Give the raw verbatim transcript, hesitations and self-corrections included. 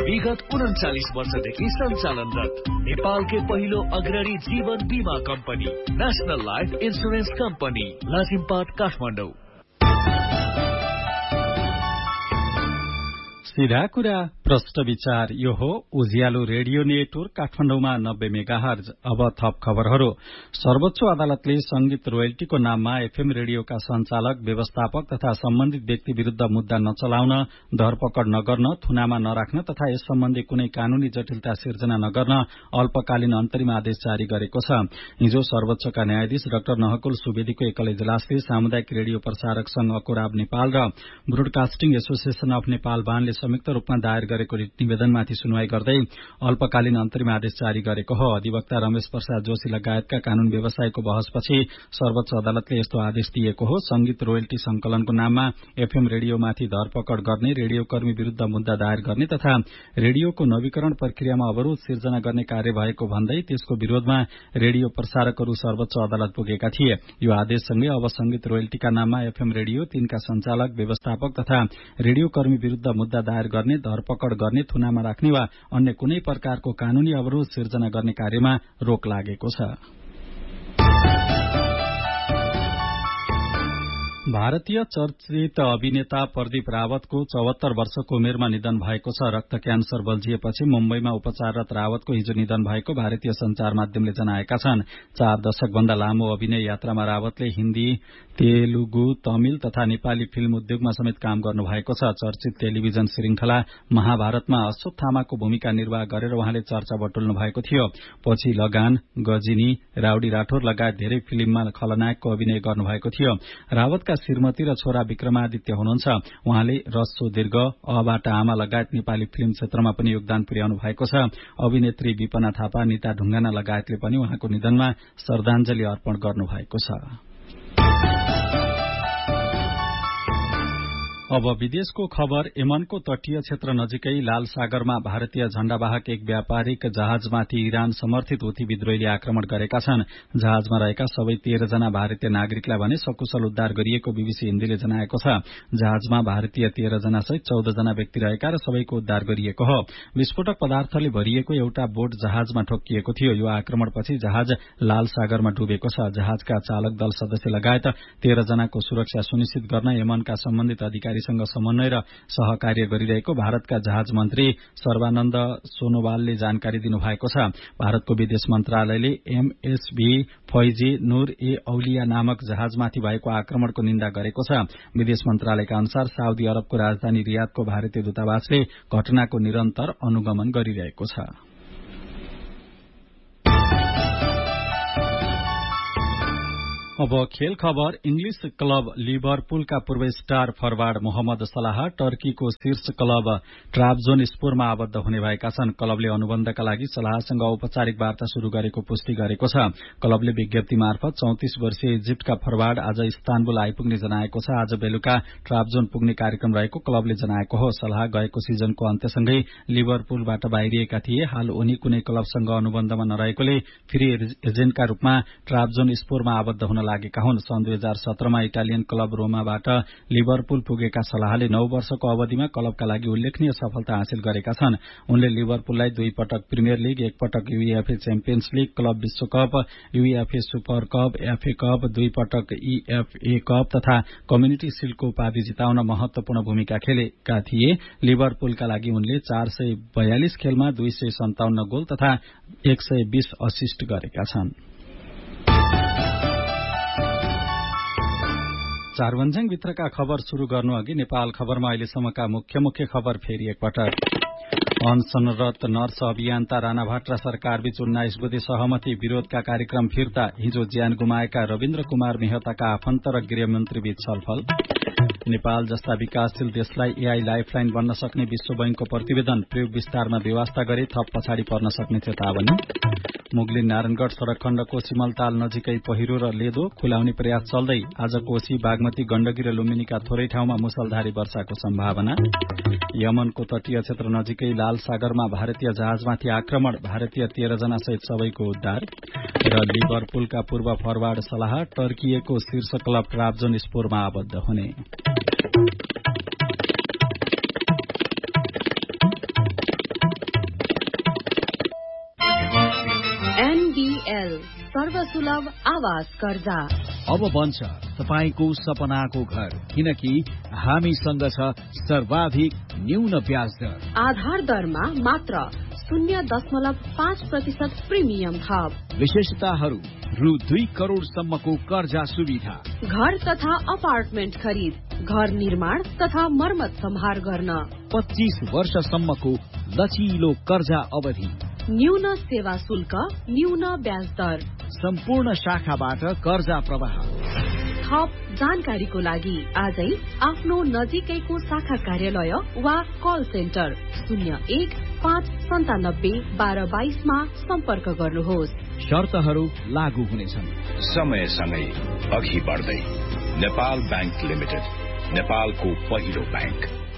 विगत उन्चालीस वर्षदेखि सञ्चालनरत नेपालकै पहिलो अग्रणी जीवन बीमा company national life insurance company Lazimpat Kathmandu. सीधा कुरा प्रश्न विचार यो हो उज्यालो रेडियो नेटवर्क काठमाडौँमा नब्बे मेगाहर्ज। अब थप खबरहरू। सर्वोच्च अदालतले संगीत रोयल्टीको नाममा एफएम रेडियोका संचालक व्यवस्थापक तथा सम्बन्धित व्यक्ति विरूद्ध मुद्दा नचलाउन, धरपकड नगर्न, थुनामा नराख्न तथा यस सम्बन्धी कुनै कानूनी जटिलता सिर्जना नगर्न अल्पकालीन अन्तरिम आदेश जारी गरेको छ। हिजो सर्वोच्चका न्यायाधीश डाक्टर नहकुल सुवेदीको एकल इजलासले सामुदायिक रेडियो प्रसारक संघ अकोराब नेपाल र ब्रोडकास्टिङ एसोसिएशन अफ नेपाल बानले संयुक्त रूपमा दायर गरेको निवेदनमाथि सुनवाई गर्दै अल्पकालीन अन्तरिम आदेश जारी गरेको हो। अधिवक्ता रमेश प्रसाद जोशी लगायतका कानून व्यवसायको बहसपछि सर्वोच्च अदालतले यस्तो आदेश दिएको हो। संगीत रोयल्टी संकलनको नाममा एफएम रेडियोमाथि धरपकड गर्ने, रेडियोकर्मी विरूद्ध मुद्दा दायर गर्ने तथा रेडियोको नवीकरण प्रक्रियामा अवरोध सिर्जना गर्ने कार्य भएको भन्दै त्यसको विरोधमा रेडियो प्रसारकहरू सर्वोच्च अदालत पुगेका थिए। यो आदेशसँगै अब संगीत रोयल्टीका नाममा एफएम रेडियो, तिनका संचालक, व्यवस्थापक तथा रेडियोकर्मी विरूद्ध मुद्दा दायर गर्ने, धरपकड गर्ने, थुनामा राख्ने वा अन्य कुनै प्रकारको कानूनी अवरोध सिर्जना गर्ने कार्यमा रोक लागेको छ। भारतीय चर्चित अभिनेता प्रदीप रावतको चौहत्तर वर्षको उमेरमा निधन भएको छ। रक्त क्यान्सर बल्झिएपछि मुम्बईमा उपचाररत रावतको हिजो निधन भएको भारतीय संचार माध्यमले जनाएका छन्। चार दशकभन्दा लामो अभिनय यात्रामा रावतले हिन्दी, तेलुगु, तमिल तथा नेपाली फिल्म उद्योगमा समेत काम गर्नु भएको छ। चर्चित टेलिभिजन श्रृंखला महाभारतमा अश्वत्थामाको भूमिका निर्वाह गरेर उहाँले चर्चा बटुल्नु भएको थियो। पछि लगान, गजिनी, राउडी राठौर लगायत धेरै फिल्ममा खलनायकको अभिनय गर्नुभएको थियो। रावतका श्रीमती र छोरा विक्रमादित्य हुनुहुन्छ। उहाँले रस्सो दीर्घ, अबाट आमा लगायत नेपाली फिल्म क्षेत्रमा पनि योगदान पुर्याउनु भएको छ। अभिनेत्री विपना थापा, निता ढुङ्गाना लगायतले पनि उहाँको निधनमा श्रद्धाञ्जली अर्पण गर्नु भएको छ। अब विदेशको खबर। यमनको तटीय क्षेत्र नजिकै लाल सागरमा भारतीय झण्डावाहक एक व्यापारिक जहाजमाथि इरान समर्थित हुथी विद्रोहीले आक्रमण गरेका छन्। जहाजमा रहेका सबै तेह्रजना भारतीय नागरिकलाई भने सकुशल उद्धार गरिएको बीबीसी हिन्दीले जनाएको छ। जहाजमा भारतीय तेह्रजना सहित चौधजना व्यक्ति रहेका र सबैको उद्धार गरिएको हो। विस्फोटक पदार्थले भरिएको एउटा बोट जहाजमा ठोकिएको थियो। यो आक्रमणपछि जहाज लाल सागरमा डुबेको छ। जहाजका चालक दल सदस्य लगायत तेह्रजनाको सुरक्षा सुनिश्चित गर्न यमनका सम्बन्धित अधिकारी सँग समन्वय र सहकार्य गरिरहेको भारतका जहाज मन्त्री सर्वानन्द सोनोवालले जानकारी दिनुभएको छ। भारतको विदेश मन्त्रालयले एमएसभी फैजी नूर ए औलिया नामक जहाजमाथि भएको आक्रमणको निन्दा गरेको छ। विदेश मन्त्रालयका अनुसार साउदी अरबको राजधानी रियादको भारतीय दूतावासले घटनाको निरन्तर अनुगमन गरिरहेको छ। अब खेल खबर। इंग्लिश क्लब लिभरपुलका पूर्व स्टार फरवार्ड मोहम्मद सलाह टर्कीको शीर्ष क्लब ट्राब्जोनस्पोरमा आबद्ध हुने भएका छन्। क्लबले अनुबन्धका लागि सलाहसँग औपचारिक वार्ता शुरू गरेको पुष्टि गरेको छ। क्लबले विज्ञप्ति मार्फत चौतिस वर्षीय इजिप्टका फरवार्ड आज इस्तानबुल आइपुग्ने जनाएको छ। आज बेलुका ट्राब्जोन पुग्ने कार्यक्रम रहेको क्लबले जनाएको हो। सलाह गएको सिजनको अन्त्यसँगै लिभरपुलबाट बाहिरिएका थिए। हाल उनी कुनै क्लबसँग अनुबन्धमा नरहेकोले फ्री एजेन्टका रूपमा ट्राब्जोनस्पोरमा आबद्ध हुन लागेका हुन्। सन् दुई हजार सत्रमा इटालियन क्लब रोमाबाट लिभरपुल पुगेका सलाहले नौ वर्षको अवधिमा क्लबका लागि उल्लेखनीय सफलता हासिल गरेका छन्। उनले लिभरपुललाई दुई पटक प्रिमियर लीग, एक पटक यूईएफए च्याम्पियन्स लीग, क्लब विश्वकप, UEFA super cup, FA cup, दुई पटक ईएफए कप तथा कम्युनिटी शील्डको उपाधि जिताउन महत्वपूर्ण भूमिका खेलेका थिए। लिभरपुलका लागि उनले चार सय बयालिस खेलमा दुई सय सन्ताउन्न गोल तथा एक सय बीस असिस्ट गरेका छन्। चारवन्ज्याङ भित्रका खबर शुरू गर्नु अघि नेपाल खबरमा अहिलेसम्मका मुख्य मुख्य खबर फेरि एकपटक। अनसनरत नर्स अभियन्ता राणा भाट्रा सरकारबीच उन्नाइस बुधे सहमति, विरोधका कार्यक्रम फिर्ता। हिजो ज्यान गुमाएका रविन्द्र कुमार मेहताका आफन्त र गृहमन्त्रीबीच छलफल। नेपाल जस्ता विकासशील देशलाई एआई लाइफलाइन बन्न सक्ने विश्व बैंकको प्रतिवेदन, प्रयोग विस्तारमा व्यवस्था गरे थप पछाडि पर्न सक्ने चेतावनी। मुगलिन नारायणगढ़ सड़क खण्डको सिमलताल नजिकै पहिरो र लेदो, खुलाउने प्रयास चल्दै। आज कोशी, बागमती, गण्डकी र लुम्बिनीका थोरै ठाउँमा मुसलधारे वर्षाको सम्भावना। यमनको तटीय क्षेत्र नजिकै लाल सागरमा भारतीय जहाजमाथि आक्रमण, भारतीय तेह्रजना सहित सबैको उद्धार। र लिभरपुलका पूर्व फरवार्ड सलाह टर्किएको शीर्ष क्लब ट्राब्जोनस्पोरमा आबद्ध हुने। सर्वसुलभ आवास कर्जा। अब बन्छ तपाईको सपनाको घर, किनकि हामीसँग छ सर्वाधिक न्यून ब्याज दर। आधार दरमा मात्र शून्य दशमलव पाँच प्रतिशत प्रिमियम थप। विशेषताहरू रु दुई करोड़ सम्मको कर्जा सुविधा। घर तथा अपार्टमेन्ट खरिद, घर निर्माण तथा मर्मत सम्हार गर्न। पच्चीस वर्षसम्मको लचिलो कर्जा अवधि। न्यून सेवा शुल्क, न्यून ब्याज दर। सम्पूर्ण शाखाबाट कर्जा प्रवाह। थप जानकारीको लागि आजै आफ्नो नजिकैको शाखा कार्यालय वा कल सेन्टर शून्य एक पाँच सन्तानब्बे बाह्र बाइसमा सम्पर्क गर्नुहोस्। शर्तहरू लागू हुनेछन्। समयसँगै अघि बढ्दै नेपाल बैंक लिमिटेड, नेपालको पहिलो बैंक।